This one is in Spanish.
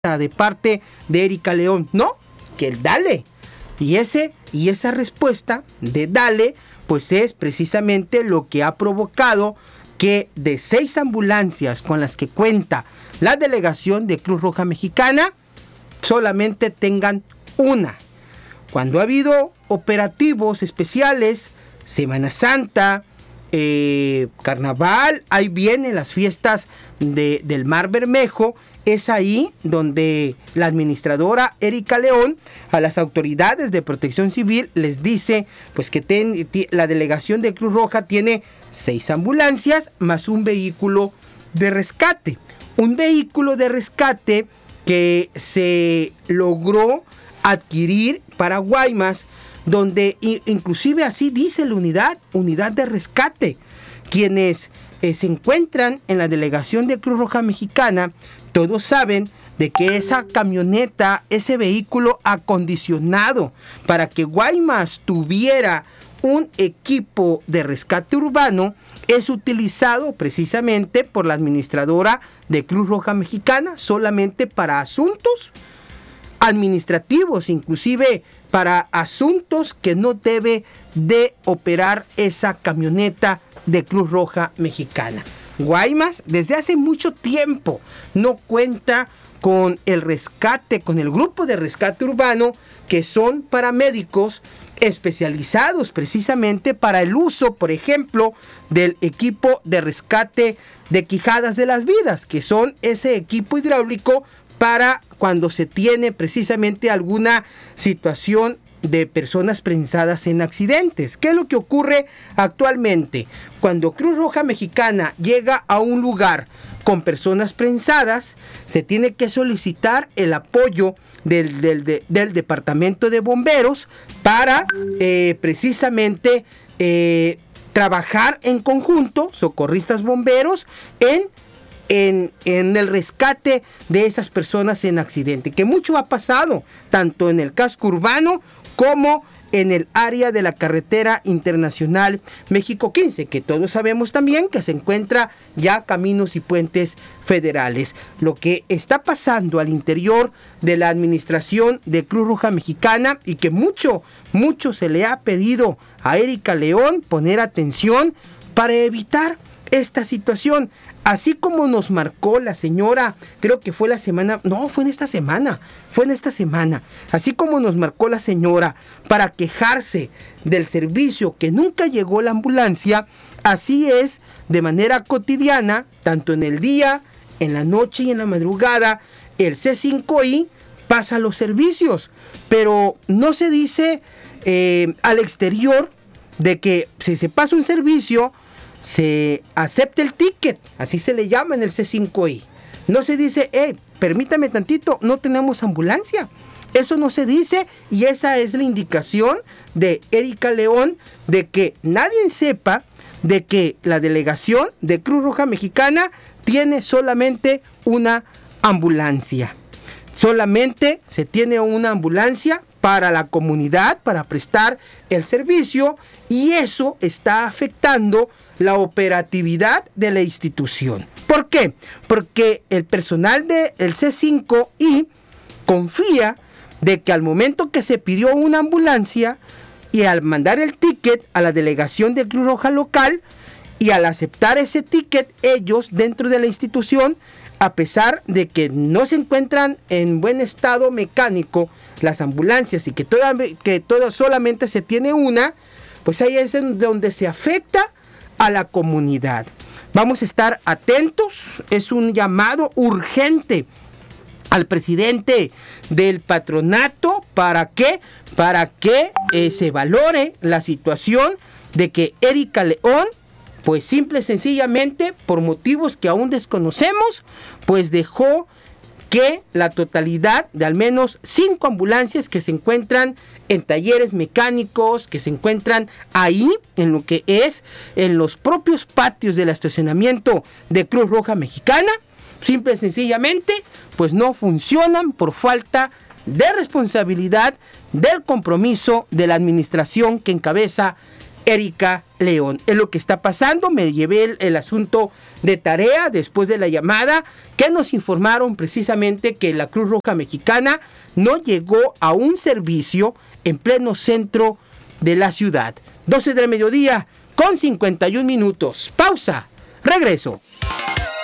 de parte de Erika León, no, que el dale. Y esa respuesta de dale, pues es precisamente lo que ha provocado que de 6 ambulancias con las que cuenta la delegación de Cruz Roja Mexicana, solamente tengan una. Cuando ha habido operativos especiales, Semana Santa, Carnaval, ahí vienen las fiestas del Mar Bermejo, es ahí donde la administradora Erika León a las autoridades de Protección Civil les dice pues que la delegación de Cruz Roja tiene 6 ambulancias más un vehículo de rescate. Un vehículo de rescate que se logró adquirir para Guaymas, donde inclusive así dice la unidad de rescate. Quienes se encuentran en la delegación de Cruz Roja Mexicana, todos saben de que esa camioneta, ese vehículo acondicionado para que Guaymas tuviera un equipo de rescate urbano, es utilizado precisamente por la administradora de Cruz Roja Mexicana solamente para asuntos administrativos, inclusive para asuntos que no debe de operar esa camioneta de Cruz Roja Mexicana. Guaymas desde hace mucho tiempo no cuenta con el rescate, con el grupo de rescate urbano, que son paramédicos especializados precisamente para el uso, por ejemplo, del equipo de rescate de Quijadas de las Vidas, que son ese equipo hidráulico para cuando se tiene precisamente alguna situación de personas prensadas en accidentes. ¿Qué es lo que ocurre actualmente? Cuando Cruz Roja Mexicana llega a un lugar con personas prensadas, se tiene que solicitar el apoyo del Departamento de Bomberos para precisamente trabajar en conjunto, socorristas bomberos, en el rescate de esas personas en accidente, que mucho ha pasado, tanto en el casco urbano como en el área de la carretera internacional México 15, que todos sabemos también que se encuentra ya caminos y puentes federales. Lo que está pasando al interior de la administración de Cruz Roja Mexicana, y que mucho se le ha pedido a Erika León poner atención para evitar esta situación, así como nos marcó la señora, creo que fue en esta semana, así como nos marcó la señora para quejarse del servicio que nunca llegó la ambulancia, así es de manera cotidiana, tanto en el día, en la noche y en la madrugada, el C5I pasa los servicios, pero no se dice al exterior de que si se pasa un servicio, se acepta el ticket, así se le llama en el C5I. No se dice, permítame tantito, no tenemos ambulancia. Eso no se dice, y esa es la indicación de Erika León de que nadie sepa de que la delegación de Cruz Roja Mexicana tiene solamente una ambulancia. Solamente se tiene una ambulancia para la comunidad, para prestar el servicio, y eso está afectando la operatividad de la institución. ¿Por qué? Porque el personal del C5I confía de que al momento que se pidió una ambulancia y al mandar el ticket a la delegación de Cruz Roja local y al aceptar ese ticket, ellos dentro de la institución, a pesar de que no se encuentran en buen estado mecánico las ambulancias y que solamente se tiene una, pues ahí es donde se afecta a la comunidad. Vamos a estar atentos, es un llamado urgente al presidente del patronato para que se valore la situación de que Erika León, pues simple y sencillamente, por motivos que aún desconocemos, pues dejó que la totalidad de al menos 5 ambulancias que se encuentran en talleres mecánicos, que se encuentran ahí en lo que es en los propios patios del estacionamiento de Cruz Roja Mexicana, simple y sencillamente, pues no funcionan por falta de responsabilidad del compromiso de la administración que encabeza Erika León. Es lo que está pasando. Me llevé el asunto de tarea después de la llamada que nos informaron precisamente que la Cruz Roja Mexicana no llegó a un servicio en pleno centro de la ciudad. 12 del mediodía con 51 minutos. Pausa. Regreso.